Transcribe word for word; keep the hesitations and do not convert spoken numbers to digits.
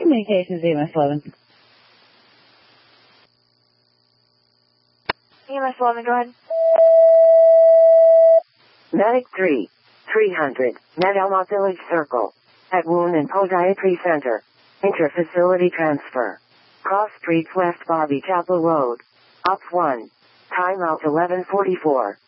Communications E M S eleven. E M S eleven, go ahead. Medic three, three hundred, Med Elmont Village Circle. At Wound and Podiatry Center. Inter-facility transfer. Cross Streets West Bobby Chapel Road. Op one. Time out eleven forty-four.